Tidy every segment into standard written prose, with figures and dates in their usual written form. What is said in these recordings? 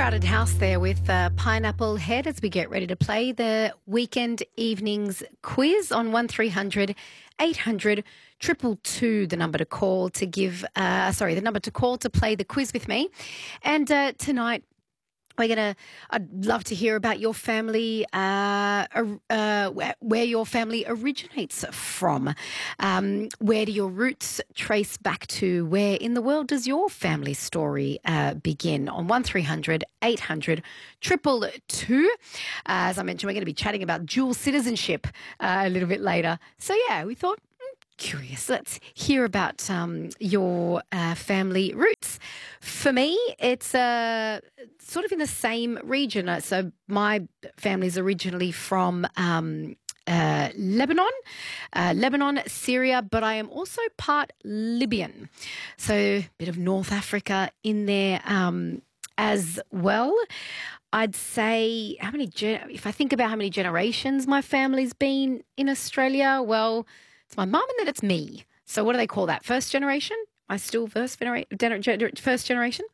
Crowded House there with Pineapple Head as we get ready to play the weekend evenings quiz on 1300 800 222, the number to call to the number to call to play the quiz with me. And tonight I'd love to hear about your family, where your family originates from. Where do your roots trace back to? Where in the world does your family story begin? On 1300 800 222. As I mentioned, we're going to be chatting about dual citizenship a little bit later. So, yeah, we thought, curious. Let's hear about your family roots. For me, it's sort of in the same region. So my family's originally from Lebanon, Syria, but I am also part Libyan. So a bit of North Africa in there as well. I'd say if I think about how many generations my family's been in Australia, well, it's my mum and then it's me. So what do they call that? First generation? I still first generation.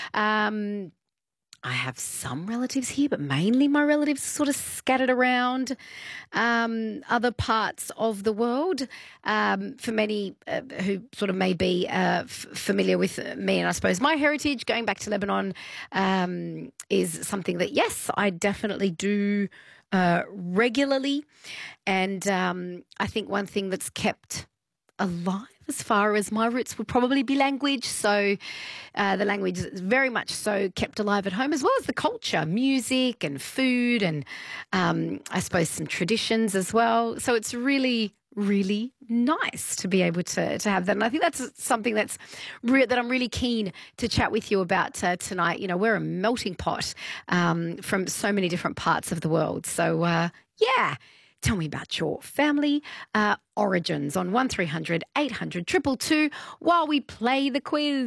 I have some relatives here, but mainly my relatives are sort of scattered around other parts of the world. For many who sort of may be familiar with me and I suppose my heritage, going back to Lebanon is something that, yes, I definitely do regularly. And I think one thing that's kept alive as far as my roots would probably be language. So the language is very much so kept alive at home, as well as the culture, music and food and I suppose some traditions as well. So it's really, really nice to be able to have that. And I think that's something that I'm really keen to chat with you about tonight. You know, we're a melting pot from so many different parts of the world. So, yeah. Tell me about your family origins on 1300 800 222 while we play the quiz.